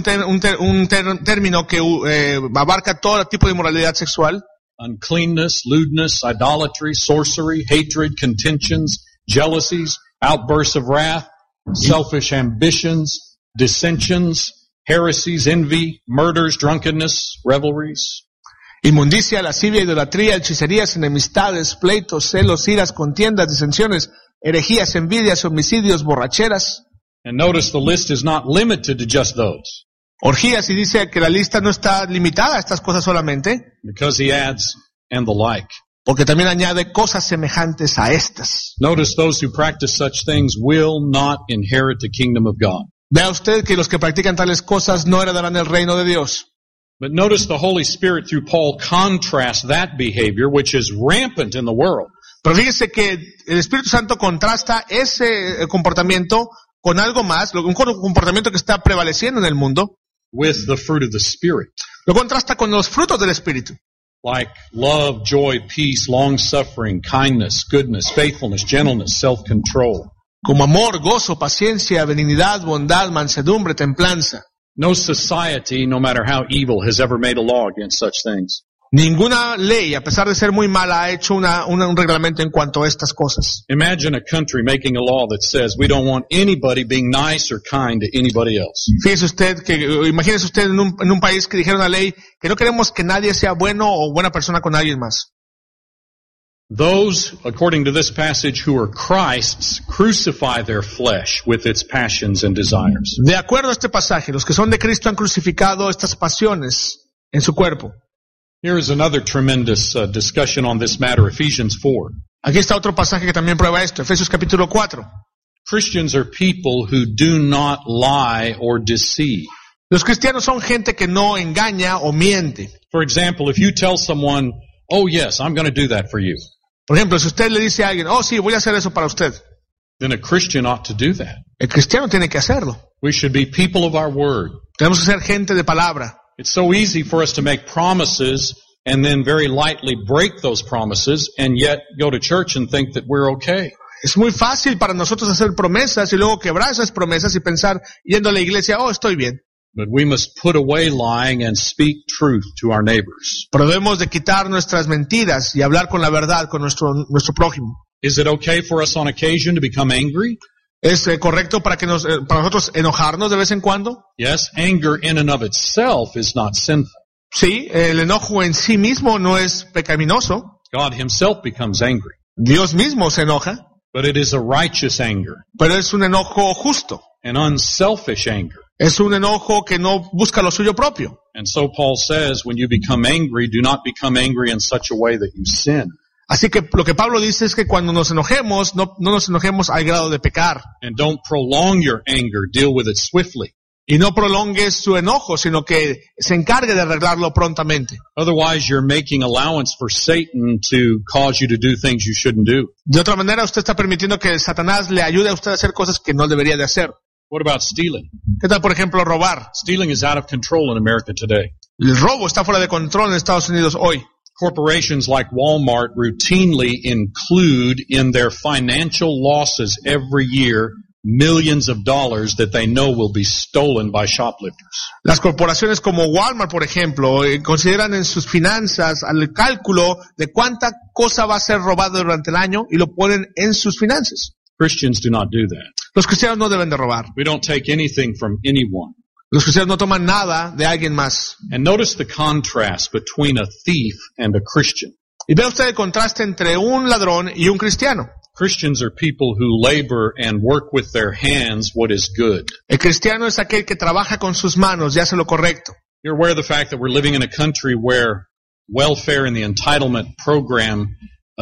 término que abarca todo tipo de inmoralidad sexual. Uncleanness, lewdness, idolatry, sorcery, hatred, contentions, jealousies, outbursts of wrath, selfish ambitions, dissensions, heresies, envy, murders, drunkenness, revelries. Inmundicia, lascivia, idolatría, hechicerías, enemistades, pleitos, celos, iras, contiendas, disensiones, herejías, envidias, homicidios, borracheras. And notice the list is not limited to just those. Orgías, y dice que la lista no está limitada a estas cosas solamente, Because he adds, and the like. porque también añade cosas semejantes a estas. Notice those who practice such things will not inherit the kingdom of God. Vea usted que los que practican tales cosas no heredarán el reino de Dios. But notice the Holy Spirit through Paul contrasts that behavior, which is rampant in the world, Pero fíjese que el Espíritu Santo contrasta ese comportamiento con algo más, un comportamiento que está prevaleciendo en el mundo, with the fruit of the Spirit, lo contrasta con los frutos del Espíritu, like love, joy, peace, long-suffering, kindness, goodness, faithfulness, gentleness, self-control. como amor, gozo, paciencia, benignidad, bondad, mansedumbre, templanza. No society, no matter how evil, has ever made a law against such things. Ninguna ley, a pesar de ser muy mala, ha hecho un reglamento en cuanto a estas cosas. Imagine a country making a law that says we don't want anybody being nice or kind to anybody else. Imagínese usted en un país que dijera una ley que no queremos que nadie sea bueno o buena persona con alguien más. Those, according to this passage, who are Christ's, crucify their flesh with its passions and desires. De acuerdo a este pasaje, los que son de Cristo han crucificado estas pasiones en su cuerpo. Here is another tremendous discussion on this matter, Ephesians 4. Aquí está otro pasaje que también prueba esto, Efesios capítulo 4. Christians are people who do not lie or deceive. Los cristianos son gente que no engaña o miente. For example, if you tell someone, oh yes, I'm going to do that for you, Por ejemplo, si usted le dice a alguien, oh sí, voy a hacer eso para usted, then a Christian ought to do that. el cristiano tiene que hacerlo. We should be people of our word. Tenemos que ser gente de palabra. It's so easy for us to make promises and then very lightly break those promises and yet go to church and think that we're okay. Es muy fácil para nosotros hacer promesas y luego quebrar esas promesas y pensar, yendo a la iglesia, oh, estoy bien. But we must put away lying and speak truth to our neighbors. Pero debemos de quitar nuestras mentiras y hablar con la verdad con nuestro prójimo. Is it okay for us on occasion to become angry? ¿Es correcto para nosotros enojarnos de vez en cuando? Yes, anger in and of itself is not sinful. Sí, el enojo en sí mismo no es pecaminoso. God himself becomes angry. Dios mismo se enoja, But it is a righteous anger, pero es un enojo justo. an unselfish anger. Es un enojo que no busca lo suyo propio. And so Paul says, when you become angry, do not become angry in such a way that you sin. Así que lo que Pablo dice es que cuando nos enojemos, no nos enojemos al grado de pecar. And don't prolong your anger, deal with it swiftly. Y no prolongues su enojo, sino que se encargue de arreglarlo prontamente. Otherwise, you're making allowance for Satan to cause you to do things you shouldn't do. De otra manera, usted está permitiendo que Satanás le ayude a usted a hacer cosas que no debería de hacer. What about stealing? ¿Qué tal, por ejemplo, robar? Stealing is out of control in America today. El robo está fuera de control en Estados Unidos hoy. Corporations like Walmart routinely include in their financial losses every year millions of dollars that they know will be stolen by shoplifters. Las corporaciones como Walmart, por ejemplo, consideran en sus finanzas al cálculo de cuánta cosa va a ser robada durante el año y lo ponen en sus finanzas. Christians do not do that. Los cristianos no deben de robar. We don't take anything from anyone. Los cristianos no toman nada de alguien más. And notice the contrast between a thief and a Christian. Y ve usted el contraste entre un ladrón y un cristiano. Christians are people who labor and work with their hands what is good. El cristiano es aquel que trabaja con sus manos y hace lo correcto. You're aware of the fact that we're living in a country where welfare and the entitlement program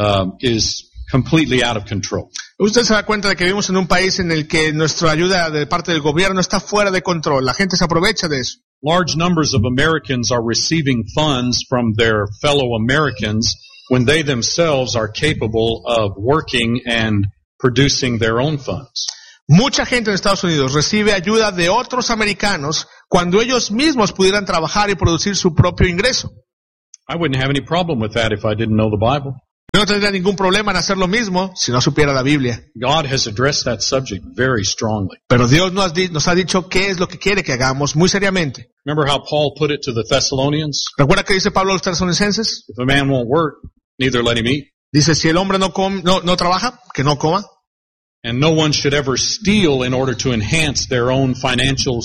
is completely out of control. Usted se da cuenta de que vivimos en un país en el que nuestra ayuda de parte del gobierno está fuera de control. La gente se aprovecha de eso. Large numbers of Americans are receiving funds from their fellow Americans when they themselves are capable of working and producing their own funds. Mucha gente en Estados Unidos recibe ayuda de otros americanos cuando ellos mismos pudieran trabajar y producir su propio ingreso. I wouldn't have any problem with that if I didn't know the Bible. Yo no tendría ningún problema en hacer lo mismo si no supiera la Biblia. God has addressed that subject very strongly. Pero Dios nos ha dicho qué es lo que quiere que hagamos muy seriamente. Remember how Paul put it to the Thessalonians? ¿Recuerda que dice Pablo a los tesalonicenses? If a man won't work, neither let him eat. Dice, si el hombre no trabaja, que no coma. And no one should ever steal in order to enhance their own financial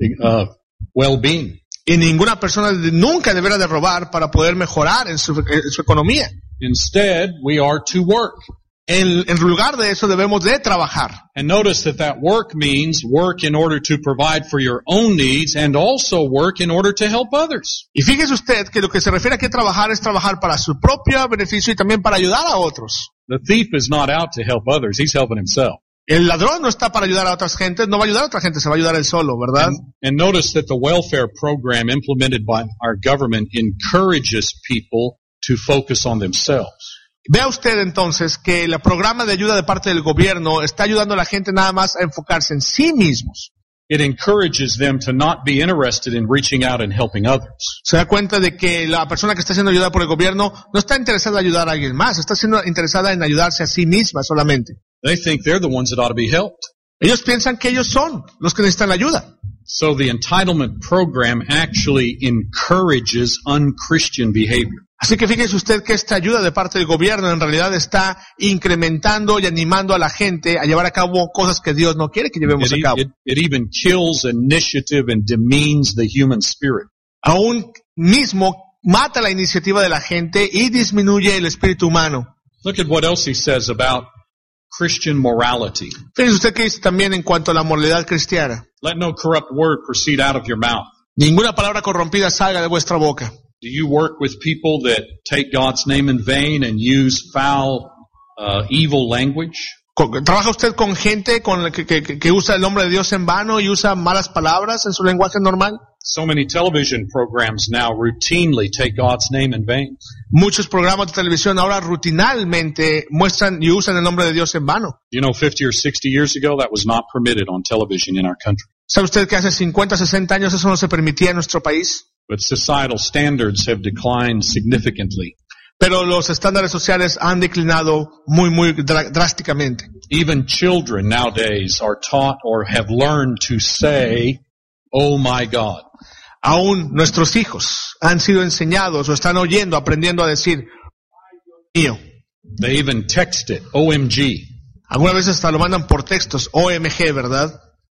well-being. Y ninguna persona nunca deberá de robar para poder mejorar en su economía. Instead, we are to work. En lugar de eso debemos de trabajar. And notice that work means work in order to provide for your own needs and also work in order to help others. Y fíjese usted que lo que se refiere aquí a trabajar es trabajar para su propio beneficio y también para ayudar a otros. The thief is not out to help others, he's helping himself. El ladrón no está para ayudar a otras gentes, no va a ayudar a otra gente, se va a ayudar él solo, ¿verdad? And notice that the welfare program implemented by our government encourages people to focus on themselves. Vea usted entonces que el programa de ayuda de parte del gobierno está ayudando a la gente nada más a enfocarse en sí mismos. It encourages them to not be interested in reaching out and helping others. Se da cuenta de que la persona que está siendo ayudada por el gobierno no está interesada en ayudar a alguien más, está siendo interesada en ayudarse a sí misma solamente. They think they're the ones that ought to be helped. Ellos piensan que ellos son los que necesitan la ayuda. So the entitlement program actually encourages unchristian behavior. Así que fíjese usted que esta ayuda de parte del gobierno en realidad está incrementando y animando a la gente a llevar a cabo cosas que Dios no quiere que llevemos a cabo. It even kills initiative and demeans the human spirit. Aún mismo mata la iniciativa de la gente y disminuye el espíritu humano. Look at what else he says about Christian morality. Fíjese usted que dice también en cuanto a la moralidad cristiana. Let no corrupt word proceed out of your mouth. Ninguna palabra corrompida salga de vuestra boca. Do you work with people that take God's name in vain and use foul, evil language? ¿Trabaja usted con gente que usa el nombre de Dios en vano y usa malas palabras en su lenguaje normal? So many television programs now routinely take God's name in vain. Muchos programas de televisión ahora rutinalmente muestran y usan el nombre de Dios en vano. You know, 50 or 60 years ago, that was not permitted on television in our country. ¿Sabe usted que hace 50, 60 años eso no se permitía en nuestro país? But societal standards have declined significantly. Pero los estándares sociales han declinado muy drásticamente. Even children nowadays are taught or have learned to say, "Oh my God." Aún nuestros hijos han sido enseñados o están aprendiendo a decir, "Ay, Dios mío." They even text it, OMG. Algunas veces hasta lo mandan por textos, OMG, ¿verdad?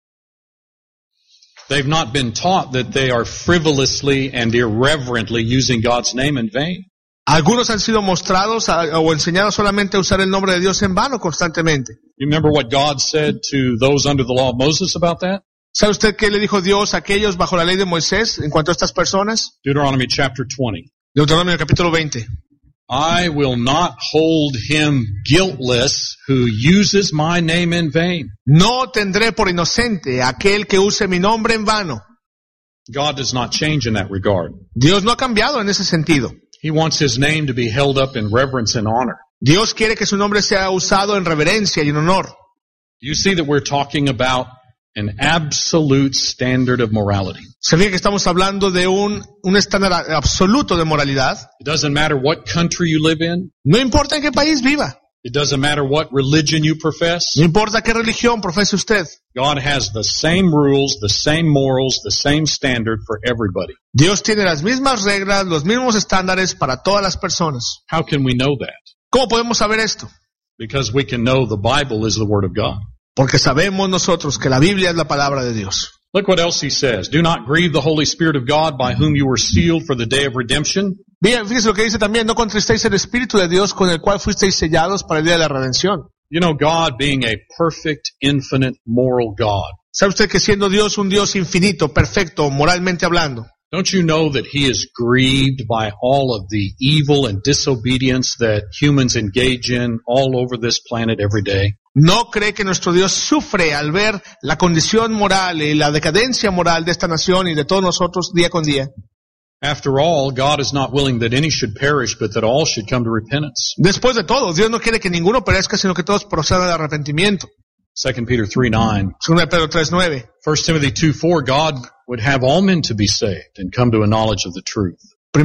They've not been taught that they are frivolously and irreverently using God's name in vain. Algunos han sido mostrados o enseñados solamente a usar el nombre de Dios en vano constantemente. You remember what God said to those under the law of Moses about that? ¿Sabe usted qué le dijo Dios a aquellos bajo la ley de Moisés en cuanto a estas personas? Deuteronomy chapter 20. Deuteronomio capítulo 20. I will not hold him guiltless who uses my name in vain. No tendré por inocente a aquel que use mi nombre en vano. God does not change in that regard. Dios no ha cambiado en ese sentido. He wants his name to be held up in reverence and honor. Dios quiere que su nombre sea usado en reverencia y en honor. You see that we're talking about an absolute standard of morality. Se ve que estamos hablando de un estándar absoluto de moralidad. It doesn't matter what country you live in. No importa en qué país viva. It doesn't matter what religion you profess. No importa qué religión profese usted. God has the same rules, the same morals, the same standard for everybody. Dios tiene las mismas reglas, los mismos estándares para todas las personas. How can we know that? ¿Cómo podemos saber esto? Because we can know the Bible is the Word of God. Porque sabemos nosotros que la Biblia es la palabra de Dios. Look what else he says. Do not grieve the Holy Spirit of God by whom you were sealed for the day of redemption. Bien, fíjese lo que dice también, no contristéis el Espíritu de Dios con el cual fuisteis sellados para el día de la redención. You know, God being a perfect, infinite, moral God. ¿Sabe usted que siendo Dios un Dios infinito, perfecto, moralmente hablando? Don't you know that he is grieved by all of the evil and disobedience that humans engage in all over this planet every day? ¿No cree que nuestro Dios sufre al ver la condición moral y la decadencia moral de esta nación y de todos nosotros día con día? After all, God is not willing that any should perish, but that all should come to repentance. Después de todo, Dios no quiere que ninguno perezca, sino que todos procedan al arrepentimiento. 2 Peter 3:9. 2 Pedro 3:9. 1 Timothy 2:4, God would have all men to be saved and come to a knowledge of the truth.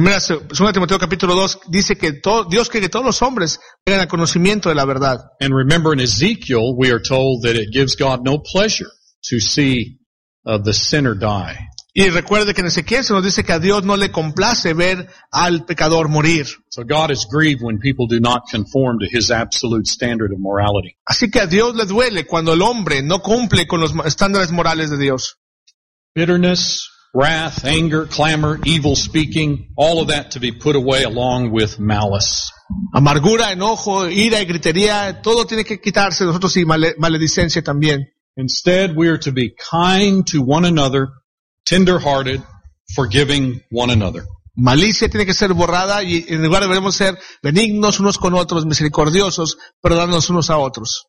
2 Timoteo capítulo 2 dice que Dios quiere que todos los hombres tengan el conocimiento de la verdad. And remember in Ezekiel, we are told that it gives God no pleasure to see the sinner die. Y recuerde que en Ezequiel se nos dice que a Dios no le complace ver al pecador morir. So God is grieved when people do not conform to his absolute standard of morality. Así que a Dios le duele cuando el hombre no cumple con los estándares morales de Dios. Bitterness, wrath, anger, clamor, evil speaking, all of that to be put away along with malice. Amargura, enojo, ira y gritería, todo tiene que quitarse de nosotros y maledicencia también. Instead, we are to be kind to one another, tender-hearted, forgiving one another. Malicia tiene que ser borrada y en lugar debemos ser benignos unos con otros, misericordiosos, perdonándonos unos a otros.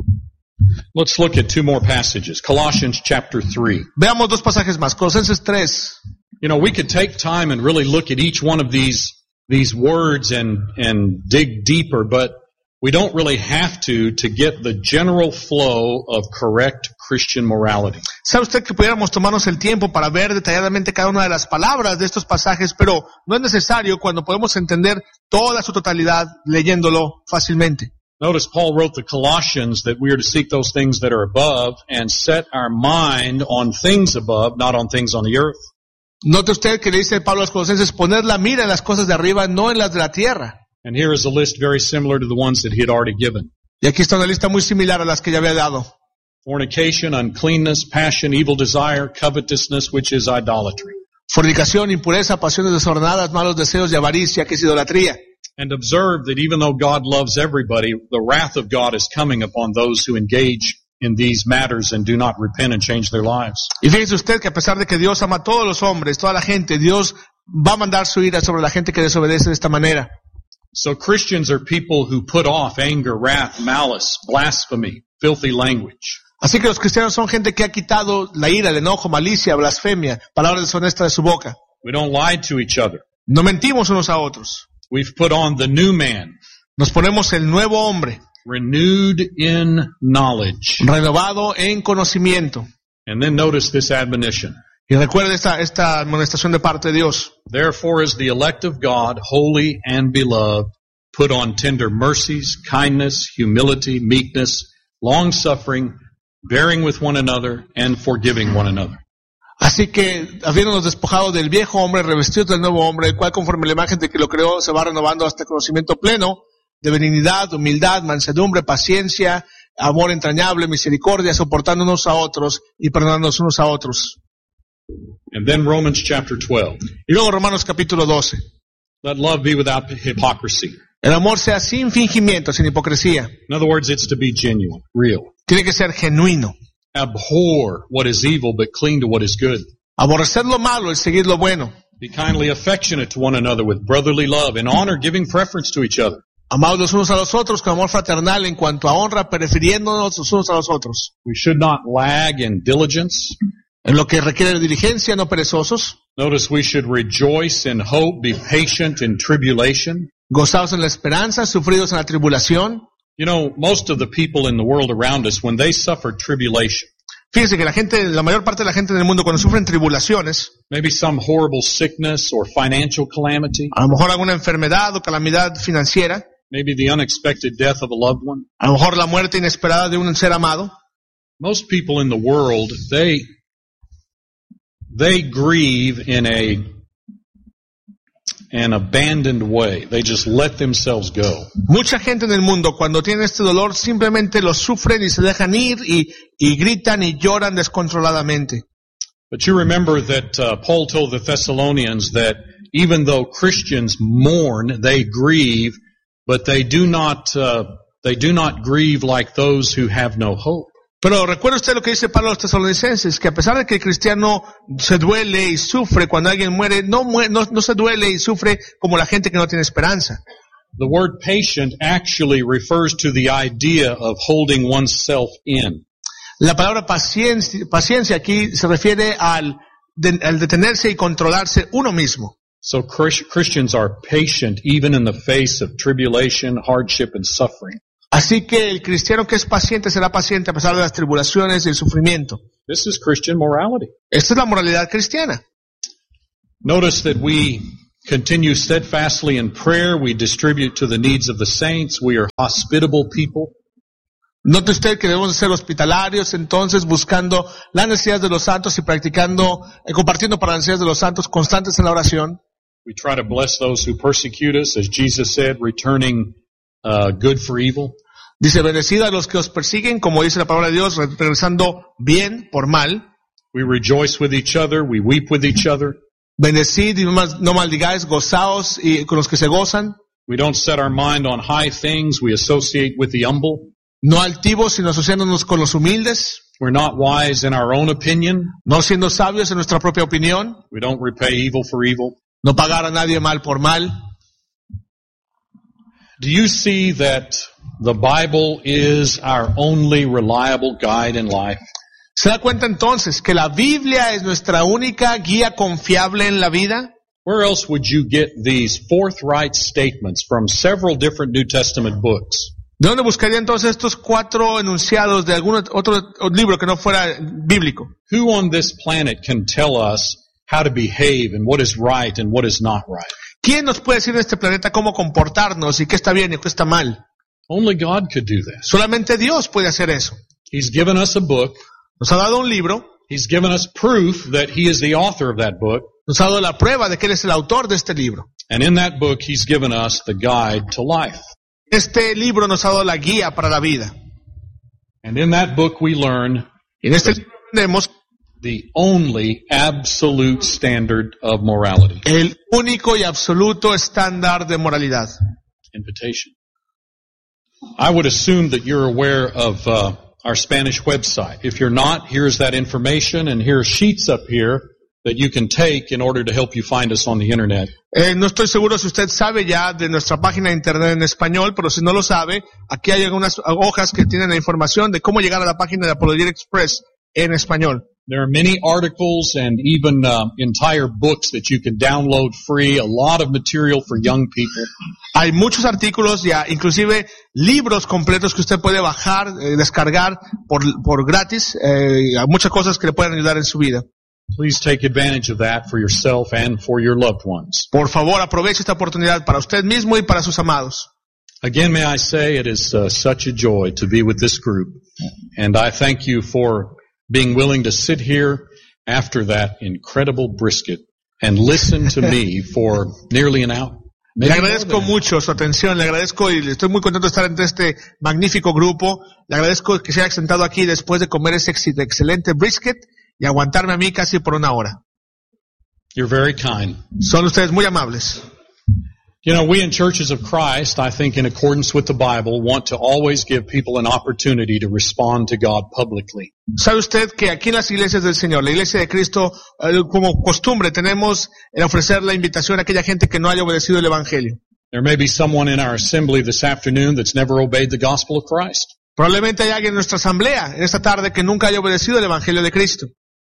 Let's look at two more passages. Colossians chapter 3. Veamos dos pasajes más. Colosenses 3. You know, we could take time and really look at each one of these words and dig deeper, but we don't really have to get the general flow of correct Christian morality. ¿Sabe usted que pudiéramos tomarnos el tiempo para ver detalladamente cada una de las palabras de estos pasajes, pero no es necesario cuando podemos entender toda su totalidad leyéndolo fácilmente? Notice Paul wrote the Colossians that we are to seek those things that are above and set our mind on things above, not on things on the earth. Note usted que le dice Pablo a los Colosenses, poner la mira en las cosas de arriba, no en las de la tierra. And here is a list very similar to the ones that he had already given. Y aquí está una lista muy similar a las que ya había dado. Fornication, uncleanness, passion, evil desire, covetousness, which is idolatry. Fornicación, impureza, pasiones desordenadas, malos deseos y avaricia, que es idolatría. And observe that even though God loves everybody, the wrath of God is coming upon those who engage in these matters and do not repent and change their lives. Y fíjese usted que a pesar de que Dios ama a todos los hombres, toda la gente, Dios va a mandar su ira sobre la gente que desobedece de esta manera. So Christians are people who put off anger, wrath, malice, blasphemy, filthy language. Así que los cristianos son gente que ha quitado la ira, el enojo, malicia, blasfemia, palabras deshonestas de su boca. We don't lie to each other. No mentimos unos a otros. We've put on the new man. Nos ponemos el nuevo hombre. Renewed in knowledge. Renovado en conocimiento. And then notice this admonition. Y recuerde esta amonestación de parte de Dios. Therefore, as the elect of God, holy and beloved, put on tender mercies, kindness, humility, meekness, long-suffering, bearing with one another, and forgiving one another. Así que, habiéndonos despojado del viejo hombre, revestidos del nuevo hombre, el cual conforme a la imagen de que lo creó, se va renovando hasta el conocimiento pleno, de benignidad, humildad, mansedumbre, paciencia, amor entrañable, misericordia, soportándonos a otros y perdonándonos unos a otros. And then Romans chapter 12. Y luego Romanos capítulo 12. Let love be without hypocrisy. El amor sea sin fingimiento, sin hipocresía. In other words, it's to be genuine, real. Tiene que ser genuino. Abhor what is evil, but cling to what is good. Aborrecer lo malo y seguir lo bueno. Be kindly affectionate to one another with brotherly love, in honor giving preference to each other. Amados los unos a los otros con amor fraternal en cuanto a honra, prefiriéndonos los unos a los otros. We should not lag in diligence. En lo que requiere diligencia, no perezosos. Notice we should rejoice in hope, be patient in tribulation. Gozados en la esperanza, sufridos en la tribulación. You know, most of the people in the world around us, when they suffer tribulation, fíjense que la mayor parte de la gente en el mundo cuando sufren tribulaciones, maybe some horrible sickness or financial calamity, a lo mejor alguna enfermedad o calamidad financiera, maybe the unexpected death of a loved one, a lo mejor la muerte inesperada de un ser amado. Most people in the world, they grieve in an abandoned way. They just let themselves go. Mucha gente en el mundo cuando tiene este dolor simplemente lo sufren y se dejan ir y gritan y lloran descontroladamente. But you remember that Paul told the Thessalonians that even though Christians mourn, they grieve, but they do not grieve like those who have no hope. Pero recuerda usted lo que dice Pablo a los tesalonicenses, que a pesar de que el cristiano se duele y sufre cuando alguien muere, no se duele y sufre como la gente que no tiene esperanza. The word patient actually refers to the idea of holding oneself in. La palabra paciencia aquí se refiere al detenerse y controlarse uno mismo. So Christians are patient even in the face of tribulation, hardship, and suffering. Así que el cristiano que es paciente será paciente a pesar de las tribulaciones y el sufrimiento. This is Christian morality. Esta es la moralidad cristiana. Notice that we continue steadfastly in prayer. We distribute to the needs of the saints. We are hospitable people. Note usted que debemos ser hospitalarios, entonces buscando las necesidades de los santos y compartiendo para las necesidades de los santos, constantes en la oración. We try to bless those who persecute us, as Jesus said, returning good for evil. Dice, bendecid a los que os persiguen, como dice la palabra de Dios, regresando bien por mal. We rejoice with each other. We weep with each other. Bendecid y no maldigáis, gozaos y con los que se gozan. We don't set our mind on high things. We associate with the humble. No altivos, sino asociándonos con los humildes. We're not wise in our own opinion. No siendo sabios en nuestra propia opinión. We don't repay evil for evil. No pagar a nadie mal por mal. Do you see that the Bible is our only reliable guide in life? ¿Se da cuenta entonces que la Biblia es nuestra única guía confiable en la vida? Where else would you get these forthright statements from several different New Testament books? ¿De dónde buscaría entonces estos 4 enunciados de algún otro libro que no fuera bíblico? Who on this planet can tell us how to behave and what is right and what is not right? ¿Quién nos puede decir en este planeta cómo comportarnos y qué está bien y qué está mal? Only God could do this. Solamente Dios puede hacer eso. He's given us a book. Nos ha dado un libro. He's given us proof that He is the author of that book. Nos ha dado la prueba de que Él es el autor de este libro. And in that book, He's given us the guide to life. Este libro nos ha dado la guía para la vida. And in that book, we learn Y en este libro aprendemos the only absolute standard of morality. el único y absoluto estándar de moralidad. Invitation. I would assume that you're aware of our Spanish website. If you're not, here's that information, and here are sheets up here that you can take in order to help you find us on the internet. No estoy seguro si usted sabe ya de nuestra página de internet en español, pero si no lo sabe, aquí hay algunas hojas que tienen la información de cómo llegar a la página de Apologetic Express en español. There are many articles and even entire books that you can download free, a lot of material for young people. Hay muchos artículos, ya inclusive libros completos que usted puede bajar, descargar por gratis, muchas cosas que le pueden ayudar en su vida. Please take advantage of that for yourself and for your loved ones. Por favor, aproveche esta oportunidad para usted mismo y para sus amados. Again, may I say it is such a joy to be with this group, and I thank you for being willing to sit here after that incredible brisket and listen to me for nearly an hour. Le agradezco mucho su atención, le agradezco y estoy muy contento de estar entre este magnífico grupo. Le agradezco que se haya sentado aquí después de comer ese excelente brisket y aguantarme a mí casi por una hora. You're very kind. Son ustedes muy amables. You know, we in Churches of Christ, I think in accordance with the Bible, want to always give people an opportunity to respond to God publicly. ¿Sabe usted que aquí en las iglesias del Señor, la iglesia de Cristo, como costumbre, tenemos el ofrecer la invitación a aquella gente que no haya obedecido el Evangelio? There may be someone in our assembly this afternoon that's never obeyed the gospel of Christ. Probablemente hay alguien en nuestra asamblea en esta tarde que nunca haya obedecido el Evangelio de Cristo.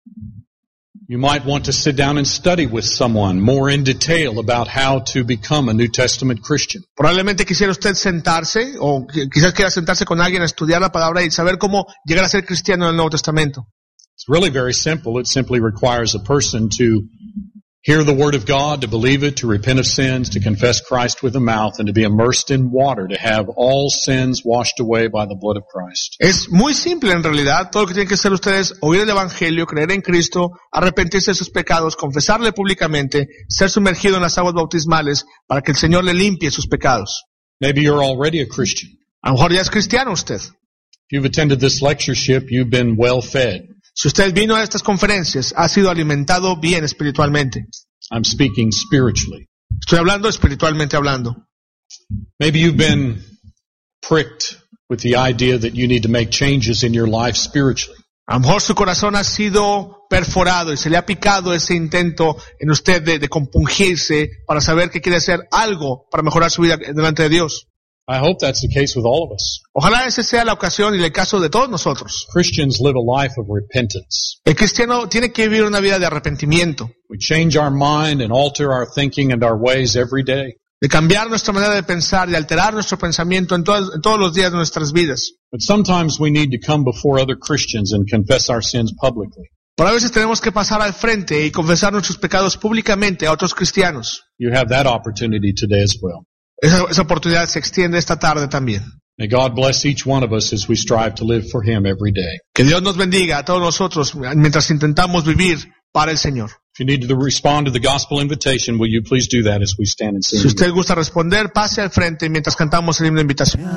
You might want to sit down and study with someone more in detail about how to become a New Testament Christian. Probablemente quisiera usted sentarse, o quizás quiera sentarse con alguien a estudiar la palabra y saber cómo llegar a ser cristiano en el Nuevo Testamento. It's really very simple. It simply requires a person to hear the Word of God, to believe it, to repent of sins, to confess Christ with the mouth, and to be immersed in water, to have all sins washed away by the blood of Christ. Es muy simple en realidad. Todo lo que tienen que hacer ustedes, oír el Evangelio, creer en Cristo, arrepentirse de sus pecados, confesarle públicamente, ser sumergido en las aguas bautismales para que el Señor le limpie sus pecados. Maybe you're already a Christian. A lo mejor ya es cristiano usted. If you've attended this lectureship, you've been well fed. Si usted vino a estas conferencias, ha sido alimentado bien espiritualmente. I'm speaking spiritually. Estoy hablando espiritualmente hablando. Maybe you've been pricked with the idea that you need to make changes in your life spiritually. A lo mejor su corazón ha sido perforado y se le ha picado ese intento en usted de compungirse para saber que quiere hacer algo para mejorar su vida delante de Dios. I hope that's the case with all of us. Ojalá ese sea la ocasión y el caso de todos nosotros. Christians live a life of repentance. El cristiano tiene que vivir una vida de arrepentimiento, We change our mind and alter our thinking and our ways every day. de cambiar nuestra manera de pensar, de alterar nuestro pensamiento en todos los días de nuestras vidas. But sometimes we need to come before other Christians and confess our sins publicly. Pero a veces tenemos que pasar al frente y confesar nuestros pecados públicamente a otros cristianos. You have that opportunity today as well. Esa oportunidad se extiende esta tarde también. May God bless each one of us as we strive to live for Him every day. Que Dios nos bendiga a todos nosotros mientras intentamos vivir para el Señor. If you need to respond to the gospel invitation, will you please do that as we stand and sing? Si usted gusta responder, pase al frente mientras cantamos el himno de invitación.